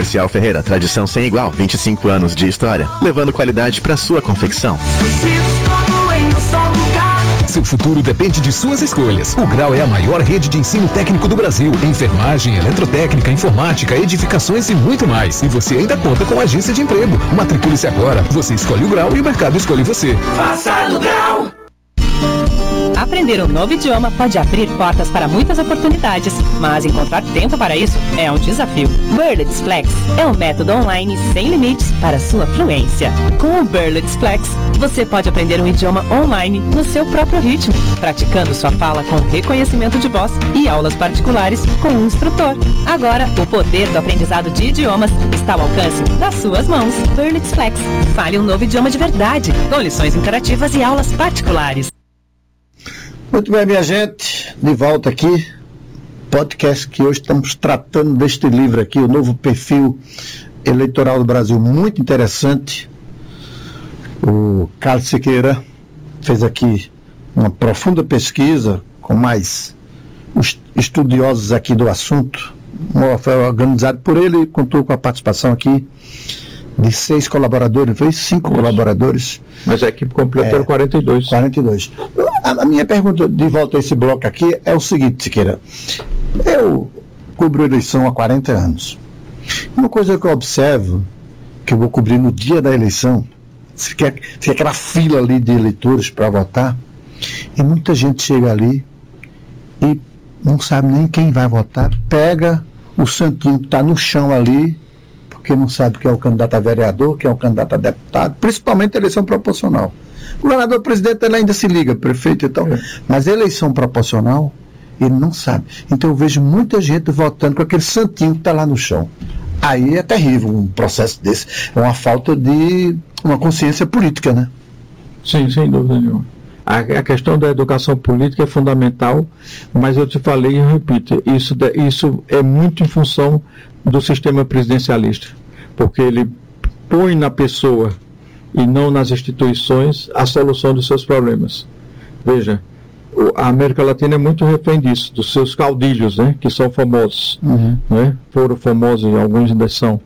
Comercial Ferreira, tradição sem igual, 25 anos de história, levando qualidade para sua confecção. Seu futuro depende de suas escolhas. O Grau é a maior rede de ensino técnico do Brasil. Enfermagem, eletrotécnica, informática, edificações e muito mais. E você ainda conta com agência de emprego. Matricule-se agora. Você escolhe o Grau e o mercado escolhe você. Faça no Grau! Aprender um novo idioma pode abrir portas para muitas oportunidades, mas encontrar tempo para isso é um desafio. Berlitz Flex é um método online sem limites para sua fluência. Com o Berlitz Flex, você pode aprender um idioma online no seu próprio ritmo, praticando sua fala com reconhecimento de voz e aulas particulares com um instrutor. Agora, o poder do aprendizado de idiomas está ao alcance das suas mãos. Berlitz Flex. Fale um novo idioma de verdade, com lições interativas e aulas particulares. Muito bem, minha gente, de volta aqui, podcast que hoje estamos tratando deste livro aqui, o novo perfil eleitoral do Brasil, muito interessante. O Carlos Siqueira fez aqui uma profunda pesquisa com mais os estudiosos aqui do assunto. Foi organizado por ele e contou com a participação aqui de 6 colaboradores, foi 5 colaboradores. Mas a equipe completou 42. 42. A minha pergunta de volta a esse bloco aqui é o seguinte, Siqueira. Eu cubro eleição há 40 anos. Uma coisa que eu observo, que eu vou cobrir no dia da eleição, fica aquela fila ali de eleitores para votar, e muita gente chega ali e não sabe nem quem vai votar, pega o santinho que está no chão ali, porque não sabe quem é o candidato a vereador, quem é o candidato a deputado, principalmente a eleição proporcional. O governador, presidente, ele ainda se liga, prefeito e tal, mas a eleição proporcional, ele não sabe. Então eu vejo muita gente votando com aquele santinho que está lá no chão. Aí é terrível um processo desse. É uma falta de uma consciência política, né? Sim, sem dúvida nenhuma. A questão da educação política é fundamental, mas eu te falei e eu repito, isso é muito em função do sistema presidencialista, porque ele põe na pessoa e não nas instituições a solução dos seus problemas. Veja, a América Latina é muito refém disso, dos seus caudilhos, né, que são famosos, né, foram famosos, alguns ainda são.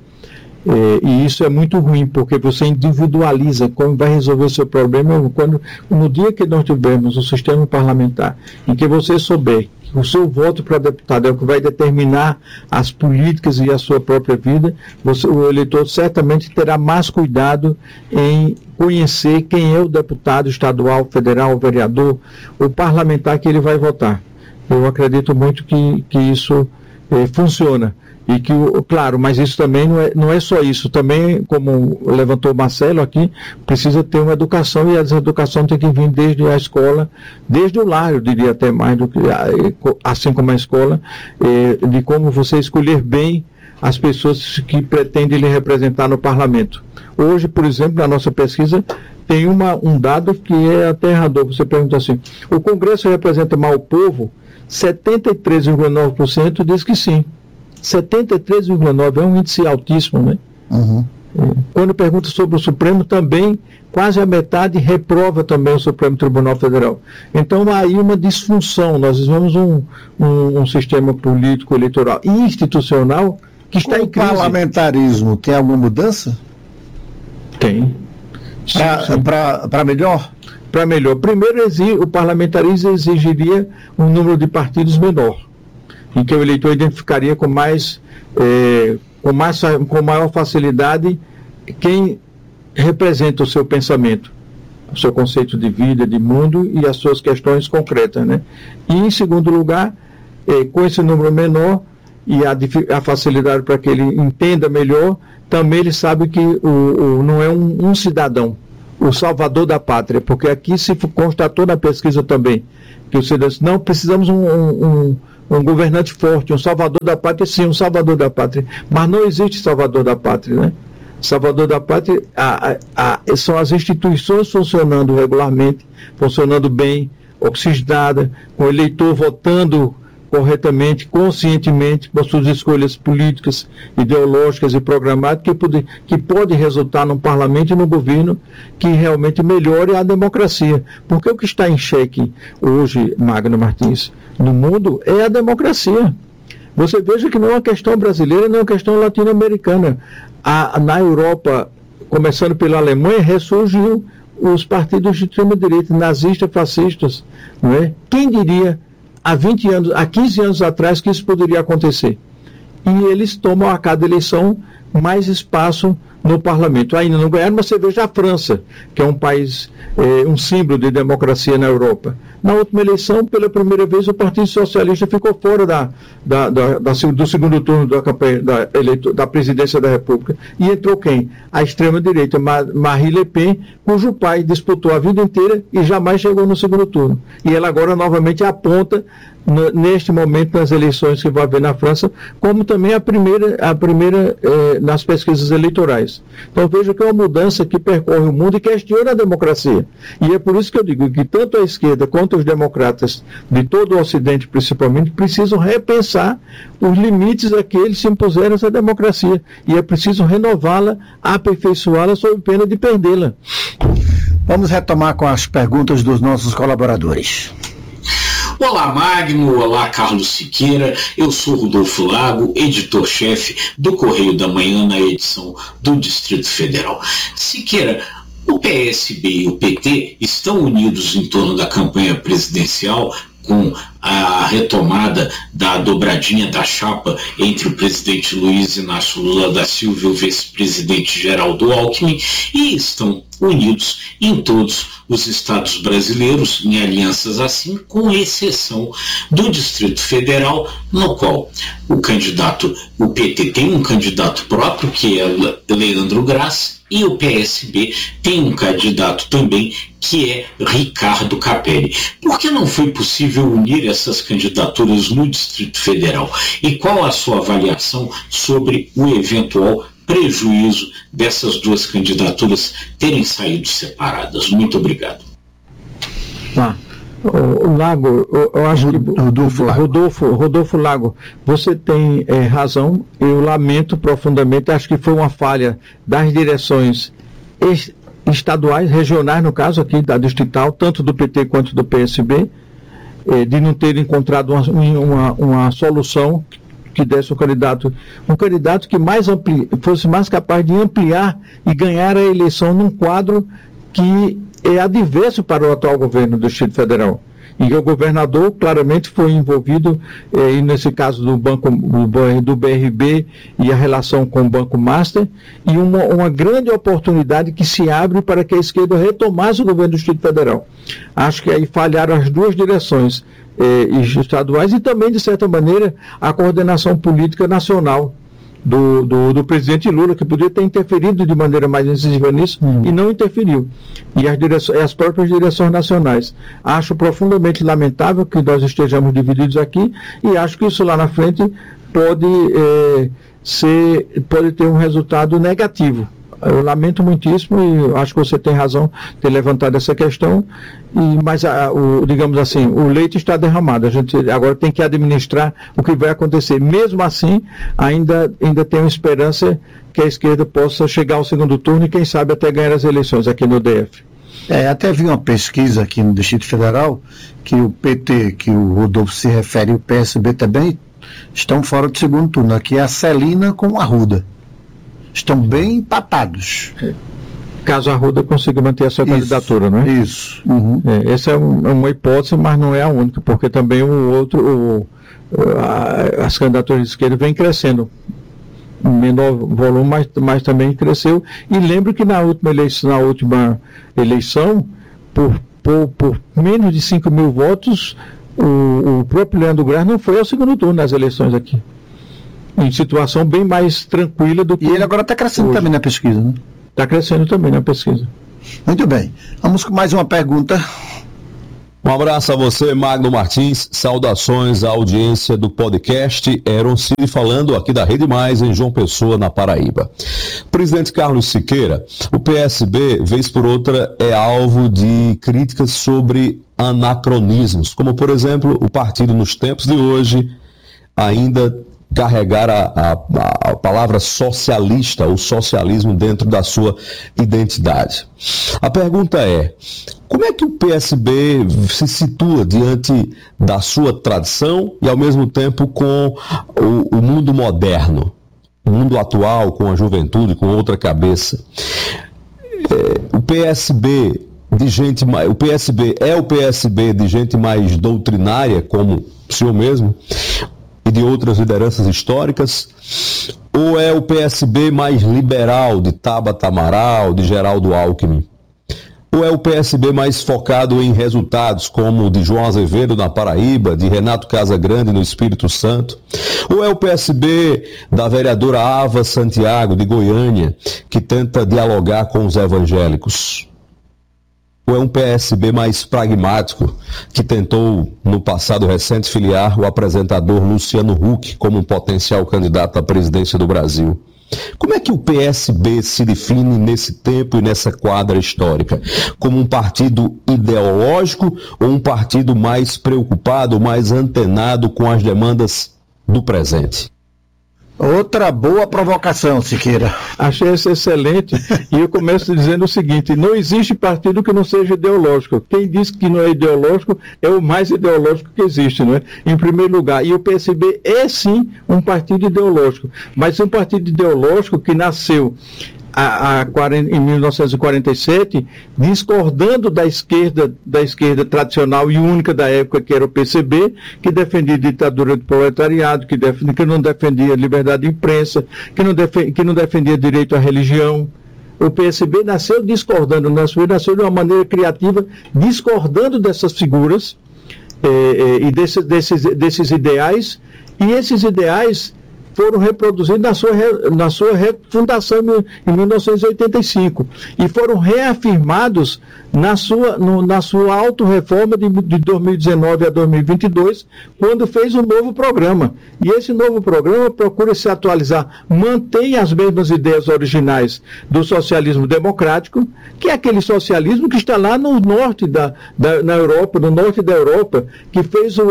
E isso é muito ruim, porque você individualiza como vai resolver o seu problema no dia que nós tivermos um sistema parlamentar em que você souber que o seu voto para deputado é o que vai determinar as políticas e a sua própria vida, o eleitor certamente terá mais cuidado em conhecer quem é o deputado estadual, federal, vereador, o parlamentar que ele vai votar. Eu acredito muito que isso funciona. E que, claro, mas isso também não é só isso. Também, como levantou o Marcelo aqui, precisa ter uma educação, e essa educação tem que vir desde a escola, desde o lar, eu diria até mais do que, assim como a escola, de como você escolher bem as pessoas que pretendem lhe representar no parlamento. Hoje, por exemplo, na nossa pesquisa, tem um dado que é aterrador. Você pergunta assim, o Congresso representa mal o povo? 73,9% diz que sim. 73,9% é um índice altíssimo, né? Quando pergunta sobre o Supremo, também quase a metade reprova também o Supremo Tribunal Federal. Então há aí uma disfunção. Nós vivemos um sistema político, eleitoral e institucional que está em crise. O parlamentarismo tem alguma mudança? Tem. Para melhor? Para melhor. Primeiro, o parlamentarismo exigiria um número de partidos menor, em que o eleitor identificaria com maior facilidade quem representa o seu pensamento, o seu conceito de vida, de mundo e as suas questões concretas, né? E, em segundo lugar, com esse número menor e a facilidade para que ele entenda melhor, também ele sabe que não é um cidadão, o salvador da pátria, porque aqui se constatou na pesquisa também que o cidadão, não precisamos um governante forte, um salvador da pátria, sim, um salvador da pátria, mas não existe salvador da pátria, né? Salvador da pátria são as instituições funcionando regularmente, funcionando bem, oxigenada, com o eleitor votando corretamente, conscientemente, com suas escolhas políticas, ideológicas e programáticas, que pode resultar num parlamento e num governo que realmente melhore a democracia. Porque o que está em xeque hoje, Magno Martins, no mundo, é a democracia. Você veja que não é uma questão brasileira, não é uma questão latino-americana. Na Europa, começando pela Alemanha, ressurgiu os partidos de extrema-direita, nazistas, fascistas. Não é? Quem diria há 15 anos atrás que isso poderia acontecer? E eles tomam a cada eleição mais espaço no parlamento. Ainda não ganharam, mas você veja a França, que é um país, um símbolo de democracia na Europa. Na última eleição, pela primeira vez, o Partido Socialista ficou fora do segundo turno da campanha da presidência da República. E entrou quem? A extrema-direita, Marine Le Pen, cujo pai disputou a vida inteira e jamais chegou no segundo turno. E ela agora novamente aponta, neste momento, nas eleições que vai haver na França, como também a primeira nas pesquisas eleitorais. Então veja que é uma mudança que percorre o mundo e questiona a democracia. E é por isso que eu digo que tanto a esquerda quanto os democratas de todo o Ocidente, principalmente, precisam repensar os limites a que eles se impuseram a essa democracia. E é preciso renová-la, aperfeiçoá-la, sob pena de perdê-la. Vamos retomar com as perguntas dos nossos colaboradores. Olá, Magno. Olá, Carlos Siqueira. Eu sou Rodolfo Lago, editor-chefe do Correio da Manhã na edição do Distrito Federal. Siqueira, o PSB e o PT estão unidos em torno da campanha presidencial com a retomada da dobradinha da chapa entre o presidente Luiz Inácio Lula da Silva e o vice-presidente Geraldo Alckmin, e estão unidos em todos os estados brasileiros, em alianças assim, com exceção do Distrito Federal, no qual o PT tem um candidato próprio, que é Leandro Graça, e o PSB tem um candidato também, que é Ricardo Capelli. Por que não foi possível unir essas candidaturas no Distrito Federal? E qual a sua avaliação sobre o eventual prejuízo dessas duas candidaturas terem saído separadas? Muito obrigado. Lago, eu acho que Rodolfo Lago, você tem razão. Eu lamento profundamente, acho que foi uma falha das direções estaduais, regionais, no caso aqui da distrital, tanto do PT quanto do PSB, de não ter encontrado uma solução que desse um candidato que fosse mais capaz de ampliar e ganhar a eleição num quadro que é adverso para o atual governo do Distrito Federal. E o governador claramente foi envolvido, e nesse caso do BRB e a relação com o Banco Master, e uma grande oportunidade que se abre para que a esquerda retomasse o governo do Distrito Federal. Acho que aí falharam as duas direções estaduais e também, de certa maneira, a coordenação política nacional do presidente Lula, que podia ter interferido de maneira mais incisiva nisso, e não interferiu. E as próprias direções nacionais. Acho profundamente lamentável que nós estejamos divididos aqui, e acho que isso lá na frente pode ter um resultado negativo. Eu lamento muitíssimo e acho que você tem razão de ter levantado essa questão, mas digamos assim, o leite está derramado. A gente agora tem que administrar o que vai acontecer. Mesmo assim, ainda tem uma esperança que a esquerda possa chegar ao segundo turno e quem sabe até ganhar as eleições aqui no DF. Até vi uma pesquisa aqui no Distrito Federal que o PT, que o Rodolfo se refere, e o PSB também estão fora do segundo turno. Aqui é a Celina com o Arruda. Estão bem empatados. Caso a Arruda consiga manter a sua candidatura, não é? Isso. Uhum. Essa é uma hipótese, mas não é a única, porque também as candidaturas de esquerda vêm crescendo. Menor volume, mas também cresceu. E lembro que na última eleição, por menos de 5 mil votos, o próprio Leandro Graça não foi ao segundo turno nas eleições aqui. Em situação bem mais tranquila do que... E ele agora está crescendo hoje. Também na pesquisa, né? Está crescendo também na pesquisa. Muito bem. Vamos com mais uma pergunta. Um abraço a você, Magno Martins. Saudações à audiência do podcast Aaron Cid, falando aqui da Rede Mais, em João Pessoa, na Paraíba. Presidente Carlos Siqueira, o PSB, vez por outra, é alvo de críticas sobre anacronismos, como, por exemplo, o partido nos tempos de hoje ainda carregar a palavra socialista, o socialismo dentro da sua identidade. A pergunta é, como é que o PSB se situa diante da sua tradição e ao mesmo tempo com o mundo moderno, o mundo atual, com a juventude, com outra cabeça? O PSB é o PSB de gente mais doutrinária, como o senhor mesmo, e de outras lideranças históricas, ou é o PSB mais liberal, de Tabata Amaral, de Geraldo Alckmin? Ou é o PSB mais focado em resultados, como o de João Azevedo na Paraíba, de Renato Casagrande no Espírito Santo? Ou é o PSB da vereadora Ava Santiago, de Goiânia, que tenta dialogar com os evangélicos? Ou é um PSB mais pragmático, que tentou, no passado recente, filiar o apresentador Luciano Huck como um potencial candidato à presidência do Brasil? Como é que o PSB se define nesse tempo e nessa quadra histórica? Como um partido ideológico ou um partido mais preocupado, mais antenado com as demandas do presente? Outra boa provocação, Siqueira. Achei isso excelente e eu começo dizendo o seguinte: não existe partido que não seja ideológico. Quem diz que não é ideológico é o mais ideológico que existe, não é? Em primeiro lugar. E o PSB é sim um partido ideológico, mas um partido ideológico que nasceu em 1947, discordando da esquerda tradicional e única da época, que era o PCB, que defendia a ditadura do proletariado, que não defendia liberdade de imprensa, que não defendia direito à religião. O PSB nasceu discordando, nasceu de uma maneira criativa, discordando dessas figuras e desses ideais, e esses ideais foram reproduzidos na sua refundação em 1985 e foram reafirmados na sua autorreforma de 2019 a 2022, quando fez um novo programa. E esse novo programa procura se atualizar, mantém as mesmas ideias originais do socialismo democrático, que é aquele socialismo que está lá no norte na Europa, no norte da Europa, que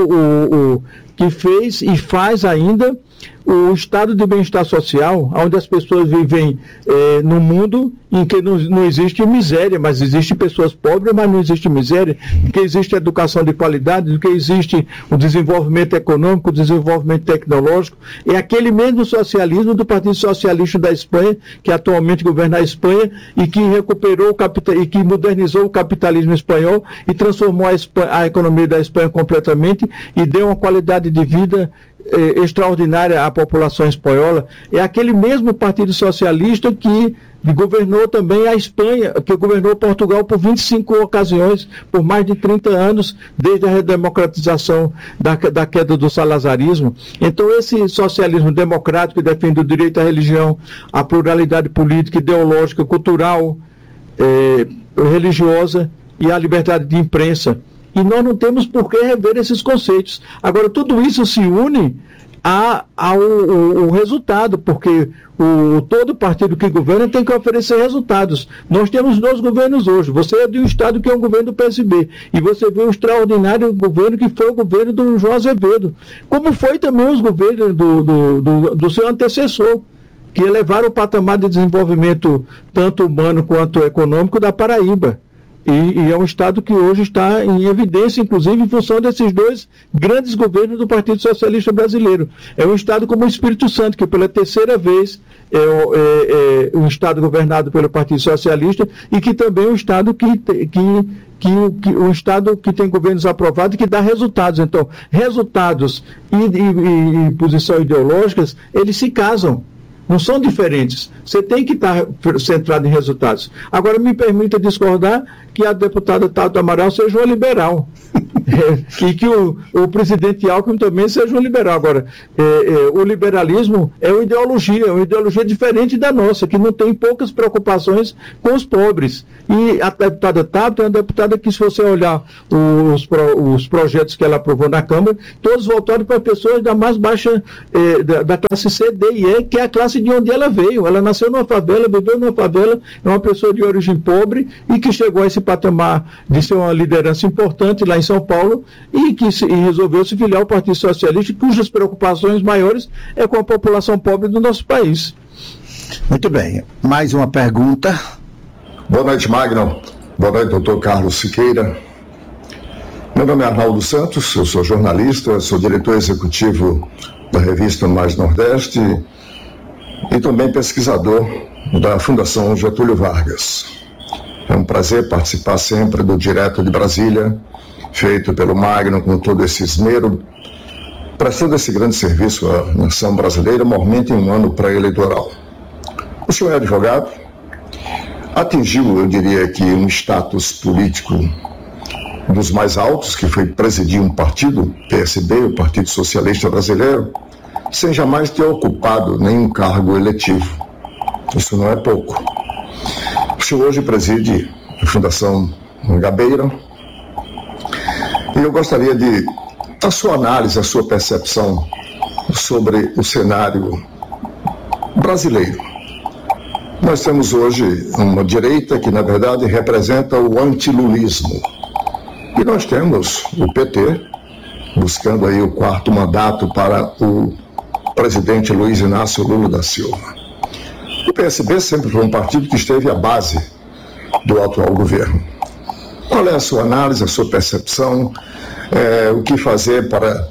fez e faz ainda o estado de bem-estar social, onde as pessoas vivem num mundo em que não existe miséria, mas existe pessoas pobres, mas não existe miséria, em que existe educação de qualidade, em que existe o desenvolvimento econômico, o desenvolvimento tecnológico. É aquele mesmo socialismo do Partido Socialista da Espanha, que atualmente governa a Espanha e que recuperou e que modernizou o capitalismo espanhol e transformou a economia da Espanha completamente e deu uma qualidade de vida extraordinária à população espanhola. É aquele mesmo Partido Socialista que governou também a Espanha, que governou Portugal por 25 ocasiões, por mais de 30 anos, desde a redemocratização da queda do salazarismo. Então, esse socialismo democrático que defende o direito à religião, a pluralidade política, ideológica, cultural, religiosa e a liberdade de imprensa. E nós não temos por que rever esses conceitos. Agora, tudo isso se une ao resultado, porque todo partido que governa tem que oferecer resultados. Nós temos 2 governos hoje. Você é de um estado que é um governo do PSB, e você vê um extraordinário governo que foi o governo do João Azevedo, como foi também os governos do seu antecessor, que elevaram o patamar de desenvolvimento tanto humano quanto econômico da Paraíba. E é um estado que hoje está em evidência, inclusive em função desses 2 grandes governos do Partido Socialista Brasileiro. É um estado como o Espírito Santo, que pela terceira vez é um estado governado pelo Partido Socialista, e que também é um estado um estado que tem governos aprovados e que dá resultados. Então, resultados e posições ideológicas, eles se casam. Não são diferentes. Você tem que estar centrado em resultados. Agora, me permita discordar que a deputada Tabata Amaral seja uma liberal. E que o presidente Alckmin também seja um liberal. Agora, o liberalismo é uma ideologia diferente da nossa, que não tem poucas preocupações com os pobres. E a deputada Tabata é uma deputada que, se você olhar os projetos que ela aprovou na Câmara, todos voltados para pessoas da mais baixa, da classe C, D e E, que é a classe de onde ela veio. Ela nasceu numa favela, viveu numa favela, é uma pessoa de origem pobre e que chegou a esse patamar de ser uma liderança importante lá em São Paulo, Paulo e resolveu se filiar ao Partido Socialista, cujas preocupações maiores é com a população pobre do nosso país. Muito bem. Mais uma pergunta. Boa noite, Magno. Boa noite, doutor Carlos Siqueira. Meu nome é Arnaldo Santos, eu sou jornalista, sou diretor executivo da revista Mais Nordeste e também pesquisador da Fundação Getúlio Vargas. É um prazer participar sempre do Direto de Brasília, feito pelo Magno com todo esse esmero, prestando esse grande serviço à nação brasileira, mormente em um ano pré-eleitoral. O senhor é advogado, atingiu, eu diria que, um status político dos mais altos, que foi presidir um partido, PSB, o Partido Socialista Brasileiro, sem jamais ter ocupado nenhum cargo eletivo. Isso não é pouco. O senhor hoje preside a Fundação Mangabeira, e eu gostaria de a sua análise, a sua percepção sobre o cenário brasileiro. Nós temos hoje uma direita que, na verdade, representa o antilulismo. E nós temos o PT, buscando aí o 4º mandato para o presidente Luiz Inácio Lula da Silva. O PSB sempre foi um partido que esteve à base do atual governo. Qual é a sua análise, a sua percepção, o que fazer para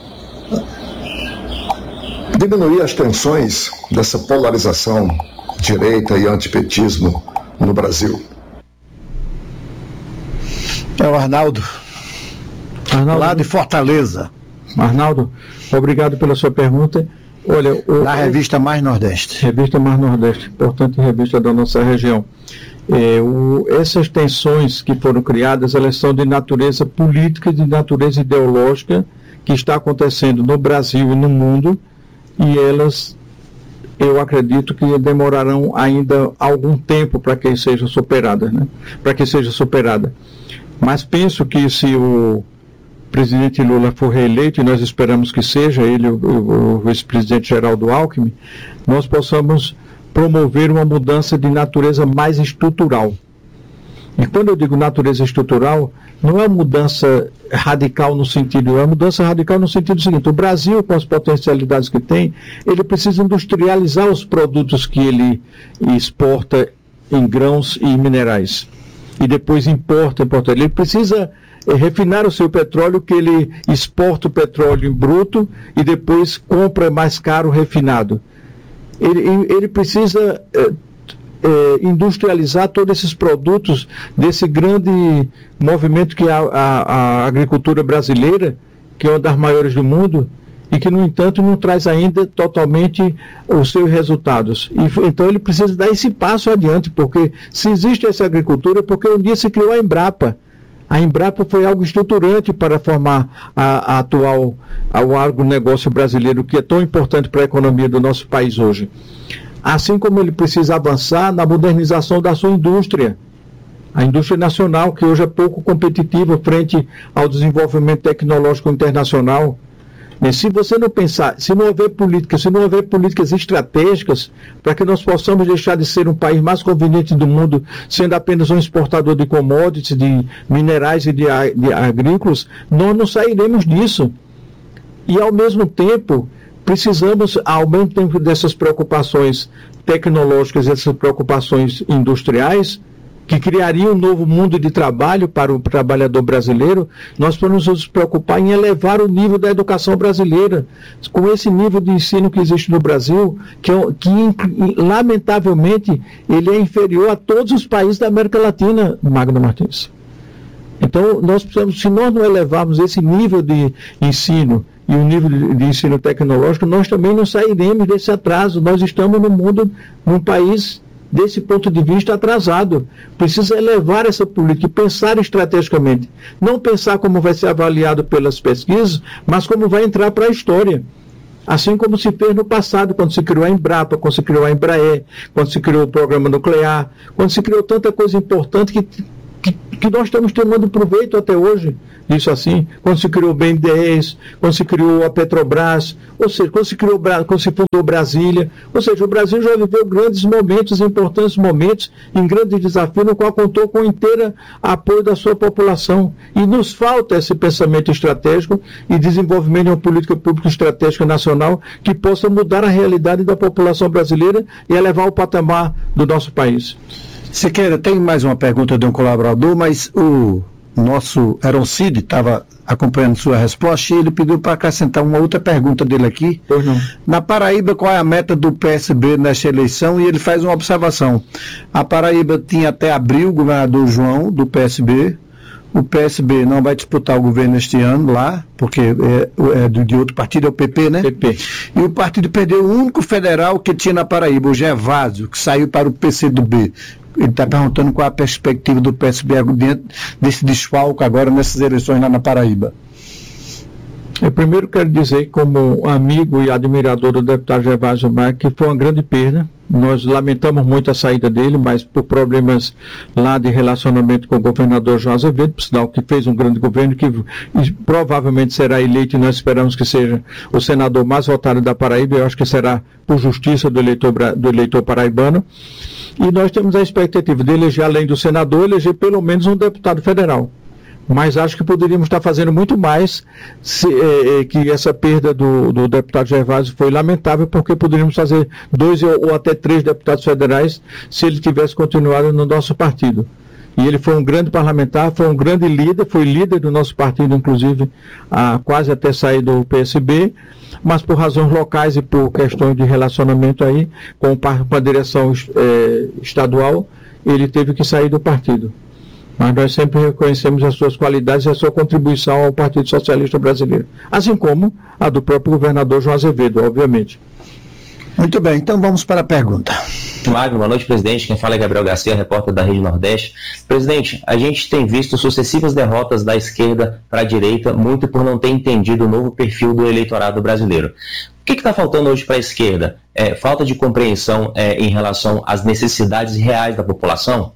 diminuir as tensões dessa polarização direita e antipetismo no Brasil? É o Arnaldo, lá de Fortaleza. Arnaldo, obrigado pela sua pergunta. Olha, na revista Mais Nordeste. Revista Mais Nordeste, importante revista da nossa região. Essas tensões que foram criadas, elas são de natureza política e de natureza ideológica, que está acontecendo no Brasil e no mundo, e elas, eu acredito que demorarão ainda algum tempo para que sejam superadas, né? Para que seja superada. Mas penso que se o presidente Lula for reeleito, e nós esperamos que seja ele, o vice-presidente Geraldo Alckmin, nós possamos promover uma mudança de natureza mais estrutural. E quando eu digo natureza estrutural, não é mudança radical no sentido, é mudança radical no sentido seguinte: o Brasil, com as potencialidades que tem, ele precisa industrializar os produtos que ele exporta em grãos e minerais, e depois importa. Ele precisa refinar o seu petróleo, que ele exporta o petróleo em bruto e depois compra mais caro refinado. Ele precisa industrializar todos esses produtos desse grande movimento que é a agricultura brasileira, que é uma das maiores do mundo, e que, no entanto, não traz ainda totalmente os seus resultados. Então ele precisa dar esse passo adiante, porque se existe essa agricultura, é porque um dia se criou a Embrapa. A Embrapa foi algo estruturante para formar o agronegócio brasileiro, que é tão importante para a economia do nosso país hoje. Assim como ele precisa avançar na modernização da sua indústria, a indústria nacional, que hoje é pouco competitiva frente ao desenvolvimento tecnológico internacional. E se você não pensar, se não houver políticas estratégicas para que nós possamos deixar de ser um país mais conveniente do mundo, sendo apenas um exportador de commodities, de minerais e de agrícolas, nós não sairemos disso. E, ao mesmo tempo, precisamos, ao mesmo tempo dessas preocupações tecnológicas, essas preocupações industriais, que criaria um novo mundo de trabalho para o trabalhador brasileiro, nós vamos nos preocupar em elevar o nível da educação brasileira, com esse nível de ensino que existe no Brasil, que lamentavelmente, ele é inferior a todos os países da América Latina, Magno Martins. Então, nós precisamos, se nós não elevarmos esse nível de ensino e o nível de ensino tecnológico, nós também não sairemos desse atraso. Nós estamos no mundo, num país, desse ponto de vista, atrasado. Precisa elevar essa política e pensar estrategicamente. Não pensar como vai ser avaliado pelas pesquisas, mas como vai entrar para a história. Assim como se fez no passado, quando se criou a Embrapa, quando se criou a Embraer, quando se criou o programa nuclear, quando se criou tanta coisa importante que que nós estamos tomando proveito até hoje disso assim, quando se criou o BNDES, quando se criou a Petrobras, ou seja, quando se fundou Brasília, ou seja, o Brasil já viveu grandes momentos, importantes momentos, em grande desafio, no qual contou com o inteiro apoio da sua população. E nos falta esse pensamento estratégico e desenvolvimento de uma política pública estratégica nacional que possa mudar a realidade da população brasileira e elevar o patamar do nosso país. Siqueira, tem mais uma pergunta de um colaborador, mas o nosso Eroncide estava acompanhando sua resposta e ele pediu para acrescentar uma outra pergunta dele aqui. Pois não. Na Paraíba, qual é a meta do PSB nesta eleição? E ele faz uma observação. A Paraíba tinha até abril o governador João, do PSB. O PSB não vai disputar o governo este ano lá, porque é de outro partido, é o PP, né? PP. E o partido perdeu o único federal que tinha na Paraíba, o Gervásio, que saiu para o PCdoB. Ele está perguntando qual a perspectiva do PSB dentro desse desfalco agora nessas eleições lá na Paraíba. Eu primeiro quero dizer, como amigo e admirador do deputado Gervásio Maia, que foi uma grande perda. Nós lamentamos muito a saída dele, mas por problemas lá de relacionamento com o governador João Azevedo, por sinal que fez um grande governo, que provavelmente será eleito, e nós esperamos que seja o senador mais votado da Paraíba. Eu acho que será por justiça do eleitor paraibano. E nós temos a expectativa de eleger, além do senador, eleger pelo menos um deputado federal. Mas acho que poderíamos estar fazendo muito mais, que essa perda do deputado Gervásio foi lamentável, porque poderíamos fazer 2 ou até 3 deputados federais se ele tivesse continuado no nosso partido. E ele foi um grande parlamentar, foi um grande líder, foi líder do nosso partido, inclusive, quase até sair do PSB, mas por razões locais e por questões de relacionamento aí com a direção estadual, ele teve que sair do partido. Mas nós sempre reconhecemos as suas qualidades e a sua contribuição ao Partido Socialista Brasileiro, assim como a do próprio governador João Azevedo, obviamente. Muito bem, então vamos para a pergunta. Magno, boa noite, presidente. Quem fala é Gabriel Garcia, repórter da Rede Nordeste. Presidente, a gente tem visto sucessivas derrotas da esquerda para a direita, muito por não ter entendido o novo perfil do eleitorado brasileiro. O que está faltando hoje para a esquerda? Falta de compreensão em relação às necessidades reais da população?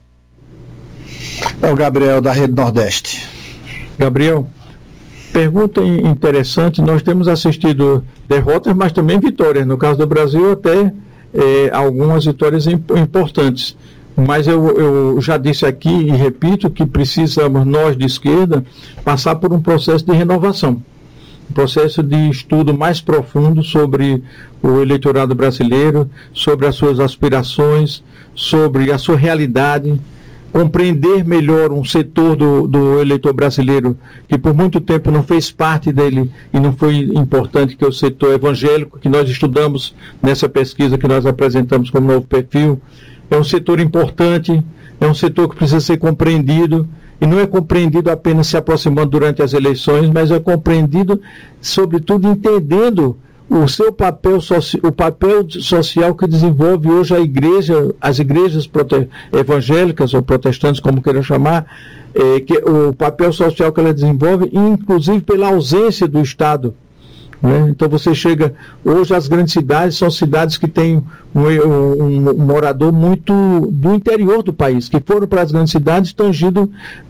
É o Gabriel da Rede Nordeste. Gabriel, pergunta interessante. Nós temos assistido derrotas, mas também vitórias. No caso do Brasil, até algumas vitórias importantes. Mas eu já disse aqui e repito que precisamos, nós de esquerda, passar por um processo de renovação. Um processo de estudo mais profundo sobre o eleitorado brasileiro, sobre as suas aspirações, sobre a sua realidade, compreender melhor um setor do eleitor brasileiro que por muito tempo não fez parte dele e não foi importante, que é o setor evangélico, que nós estudamos nessa pesquisa que nós apresentamos como novo perfil. É um setor importante, é um setor que precisa ser compreendido, e não é compreendido apenas se aproximando durante as eleições, mas é compreendido, sobretudo, entendendo o seu papel, o papel social que desenvolve hoje as igrejas evangélicas ou protestantes, como queiram chamar, o papel social que ela desenvolve, inclusive pela ausência do Estado. Né? Então você chega, hoje as grandes cidades são cidades que têm um morador muito do interior do país, que foram para as grandes cidades tangido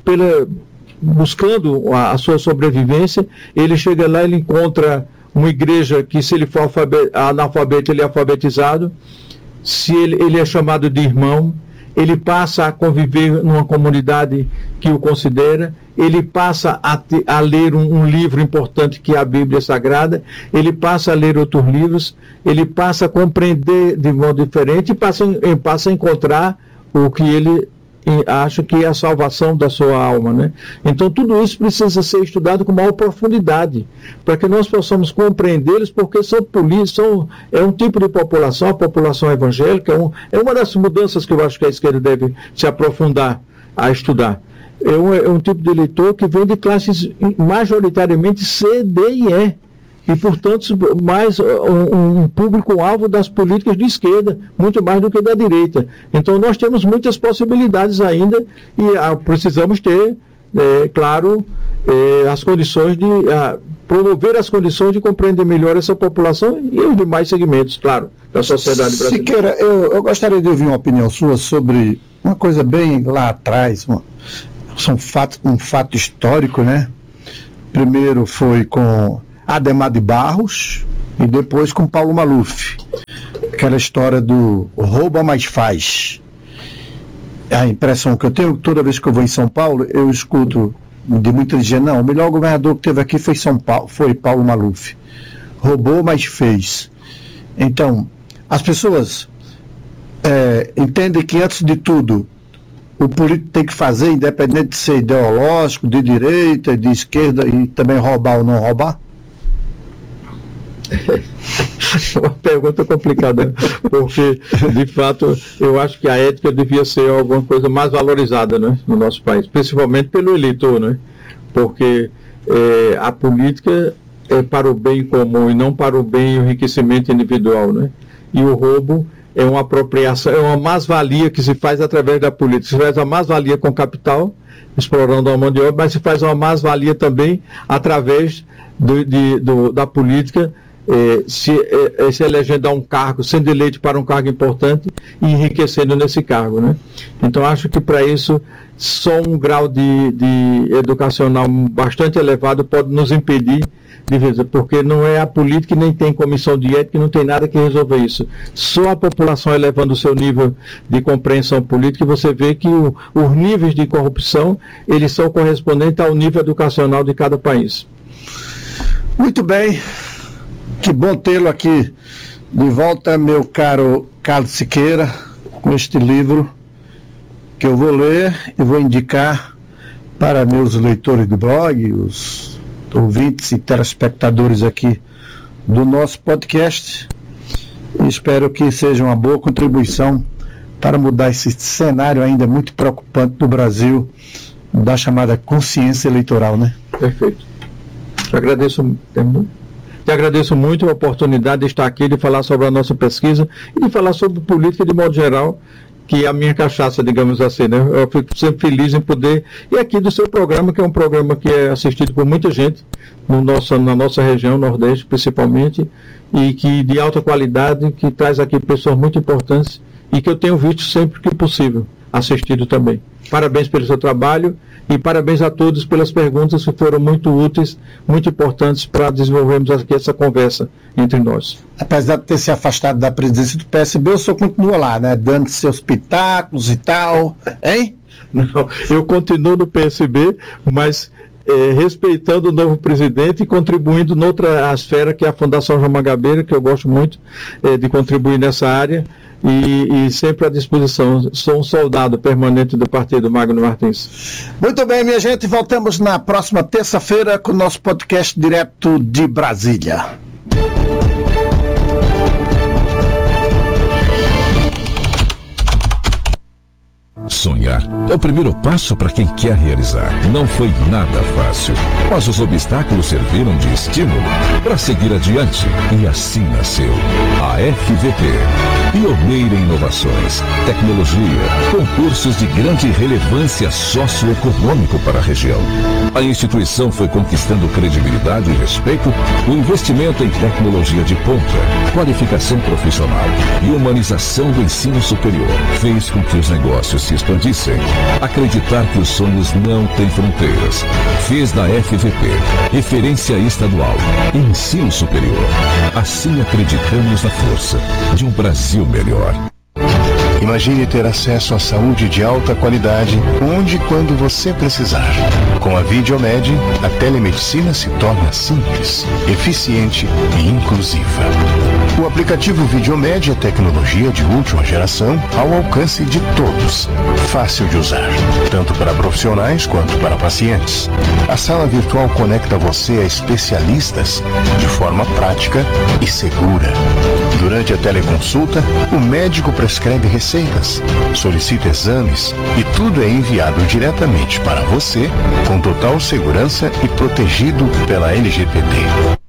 buscando a sua sobrevivência. Ele chega lá, ele encontra uma igreja que, se ele for analfabeto, ele é alfabetizado, se ele é chamado de irmão, ele passa a conviver numa comunidade que o considera, ele passa a ler um livro importante que é a Bíblia Sagrada, ele passa a ler outros livros, ele passa a compreender de modo diferente e passa a encontrar o que ele acha que é a salvação da sua alma, né? Então tudo isso precisa ser estudado com maior profundidade, para que nós possamos compreendê-los, porque é um tipo de população, a população evangélica, é uma das mudanças que eu acho que a esquerda deve se aprofundar a estudar. É um tipo de eleitor que vem de classes majoritariamente C, D e E, e, portanto, mais um público-alvo das políticas de esquerda, muito mais do que da direita. Então, nós temos muitas possibilidades ainda e precisamos ter, claro, as condições de promover as condições de compreender melhor essa população e os demais segmentos, claro, da sociedade brasileira. Siqueira, eu gostaria de ouvir uma opinião sua sobre uma coisa bem lá atrás, um fato histórico, né? Primeiro foi com Adhemar de Barros e depois com Paulo Maluf. Aquela história do rouba mais faz. A impressão que eu tenho, toda vez que eu vou em São Paulo, eu escuto de muita gente, não, o melhor governador que teve aqui foi Paulo Maluf. Roubou, mas fez. Então, as pessoas entendem que, antes de tudo, o político tem que fazer, independente de ser ideológico, de direita, de esquerda, e também roubar ou não roubar? Uma pergunta complicada, porque, de fato, eu acho que a ética devia ser alguma coisa mais valorizada, né, no nosso país, principalmente pelo eleitor, né, porque a política é para o bem comum e não para o bem e o enriquecimento individual, né, e o roubo é uma apropriação, é uma mais-valia que se faz através da política. Se faz uma mais-valia com capital, explorando a mão de obra, mas se faz uma mais-valia também através da política, se elegendo a um cargo, sendo eleito para um cargo importante e enriquecendo nesse cargo, né? Então, acho que para isso, só um grau de educacional bastante elevado pode nos impedir de ver, porque não é a política e nem tem comissão de ética, não tem nada que resolver isso. Só a população elevando o seu nível de compreensão política, você vê que os níveis de corrupção, eles são correspondentes ao nível educacional de cada país. Muito bem, que bom tê-lo aqui de volta, meu caro Carlos Siqueira, com este livro que eu vou ler e vou indicar para meus leitores do blog, os ouvintes e telespectadores aqui do nosso podcast. E espero que seja uma boa contribuição para mudar esse cenário ainda muito preocupante do Brasil, da chamada consciência eleitoral, né? Perfeito. Te agradeço muito a oportunidade de estar aqui, de falar sobre a nossa pesquisa e de falar sobre política de modo geral, que é a minha cachaça, digamos assim, né? Eu fico sempre feliz em poder, e aqui do seu programa, que é um programa que é assistido por muita gente, na nossa região, Nordeste principalmente, e que de alta qualidade, que traz aqui pessoas muito importantes, e que eu tenho visto sempre que possível, assistido também. Parabéns pelo seu trabalho, e parabéns a todos pelas perguntas que foram muito úteis, muito importantes para desenvolvermos aqui essa conversa entre nós. Apesar de ter se afastado da presidência do PSB, o senhor continua lá, né? Dando seus pitacos e tal, hein? Não, eu continuo no PSB, mas respeitando o novo presidente e contribuindo noutra esfera, que é a Fundação João Mangabeira, que eu gosto muito de contribuir nessa área, e sempre à disposição. Sou um soldado permanente do partido Magno Martins. Muito bem, minha gente, voltamos na próxima terça-feira com o nosso podcast direto de Brasília. Sonhar é o primeiro passo para quem quer realizar. Não foi nada fácil, mas os obstáculos serviram de estímulo para seguir adiante, e assim nasceu a FVP. Pioneira em inovações, tecnologia, concursos de grande relevância socioeconômico para a região. A instituição foi conquistando credibilidade e respeito com investimento em tecnologia de ponta, qualificação profissional e humanização do ensino superior. Fez com que os negócios se expandissem. Acreditar que os sonhos não têm fronteiras. Fez da FVP referência estadual em ensino superior. Assim acreditamos na força de um Brasil melhor. Imagine ter acesso à saúde de alta qualidade, onde e quando você precisar. Com a Videomed, a telemedicina se torna simples, eficiente e inclusiva. O aplicativo Videomed é tecnologia de última geração ao alcance de todos. Fácil de usar, tanto para profissionais quanto para pacientes. A sala virtual conecta você a especialistas de forma prática e segura. Durante a teleconsulta, o médico prescreve receitas, solicita exames e tudo é enviado diretamente para você, com total segurança e protegido pela LGPD.